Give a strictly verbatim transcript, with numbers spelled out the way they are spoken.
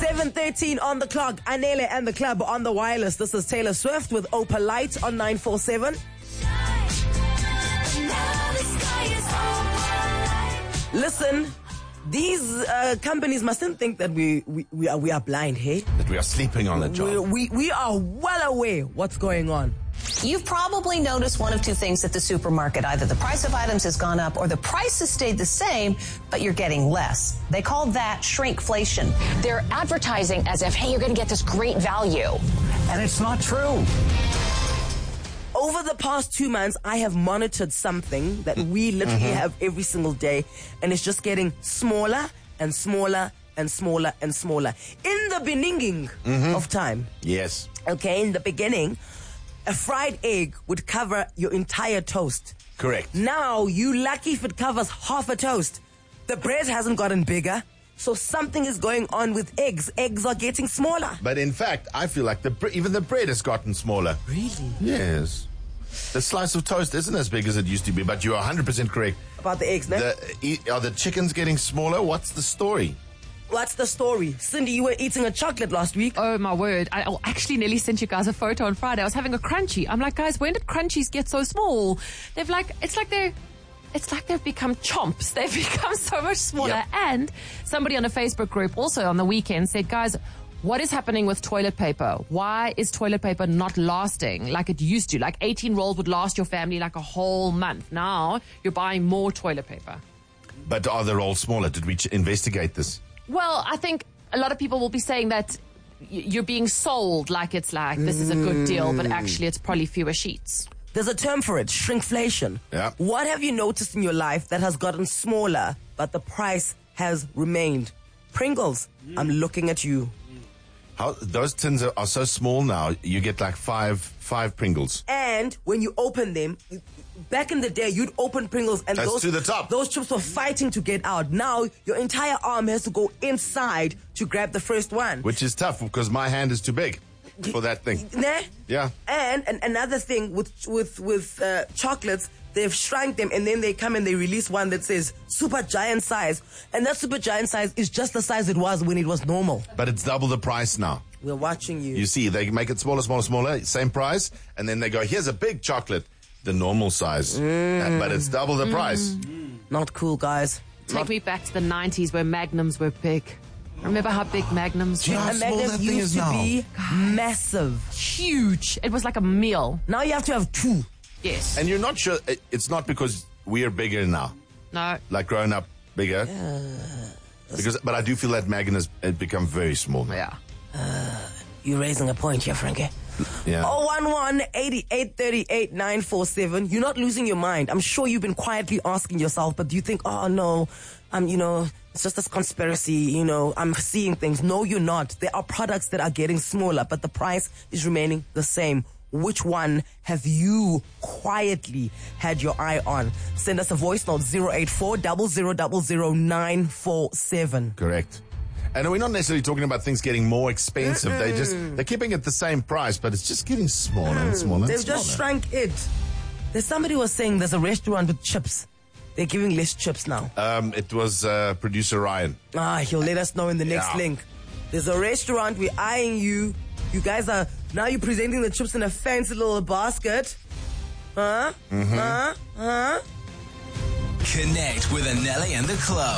seven thirteen on the clock. Anele and the club on the wireless. This is Taylor Swift with Opal Light on nine four seven. Listen, these uh, companies mustn't think that we, we, we, are, we are blind, hey? That we are sleeping on the job. We, we, we are well aware what's going on. You've probably noticed one of two things at the supermarket. Either the price of items has gone up or the price has stayed the same, but you're getting less. They call that shrinkflation. They're advertising as if, hey, you're going to get this great value. And it's not true. Over the past two months, I have monitored something that we literally mm-hmm. have every single day, and it's just getting smaller and smaller and smaller and smaller. In the beginning mm-hmm. of time. Yes. Okay, in the beginning, a fried egg would cover your entire toast. Correct. Now, you lucky if it covers half a toast. The bread hasn't gotten bigger, so something is going on with eggs. Eggs are getting smaller. But in fact, I feel like the bre- even the bread has gotten smaller. Really? Yes. The slice of toast isn't as big as it used to be, but you are one hundred percent correct. About the eggs, no? The, are the chickens getting smaller? What's the story? What's the story? Cindy, you were eating a chocolate last week. Oh, my word. I oh, actually nearly sent you guys a photo on Friday. I was having a Crunchie. I'm like, guys, when did Crunchies get so small? They've like, it's like they're, it's like they've become chomps. They've become so much smaller. Yep. And somebody on a Facebook group also on the weekend said, guys, what is happening with toilet paper? Why is toilet paper not lasting like it used to? Like eighteen rolls would last your family like a whole month. Now you're buying more toilet paper. But are the rolls smaller? Did we ch- investigate this? Well, I think a lot of people will be saying that y- you're being sold like it's like this is a good deal, but actually it's probably fewer sheets. There's a term for it, shrinkflation. Yeah. What have you noticed in your life that has gotten smaller, but the price has remained? Pringles, mm. I'm looking at you. How those tins are, are so small now, you get like five five Pringles. And when you open them, back in the day, you'd open Pringles and That's those, to the top. those chips were fighting to get out. Now, your entire arm has to go inside to grab the first one. Which is tough because my hand is too big for that thing. Nah? Yeah. And, and another thing with with with uh, chocolates, they've shrunk them and then they come and they release one that says super giant size. And that super giant size is just the size it was when it was normal. But it's double the price now. We're watching you. You see, they make it smaller, smaller, smaller, same price. And then they go, here's a big chocolate, the normal size. Mm. But it's double the mm. price. Mm. Not cool, guys. Take Not- me back to the nineties where Magnums were big. Remember how big Magnums Do you were? know how A small Magnum that thing used is to now? be massive. Huge. It was like a meal. Now you have to have two. Yes. And you're not sure, it- it's not because we are bigger now. No. Like grown up bigger. Because, but I do feel that Magnum has has become very small. Yeah. Uh, you're raising a point here, Frankie. Yeah. oh one one, eight eight three eight, nine four seven. You're not losing your mind. I'm sure you've been quietly asking yourself, but do you think, oh no, I'm, you know, it's just this conspiracy, you know, I'm seeing things. No, you're not. There are products that are getting smaller, but the price is remaining the same. Which one have you quietly had your eye on? Send us a voice note, zero eight four, zero zero zero zero nine four seven. Correct. And we're not necessarily talking about things getting more expensive. Mm-mm. They just, they're keeping it the same price, but it's just getting smaller and smaller and They've smaller. just shrunk it. There's somebody was saying there's a restaurant with chips. They're giving less chips now. Um, it was uh, producer Ryan. Ah, he'll let us know in the next Yeah. link. There's a restaurant, we're eyeing you. You guys are, now you're presenting the chips in a fancy little basket. Huh? Mm-hmm. Huh? Huh? Connect with Anele and the club.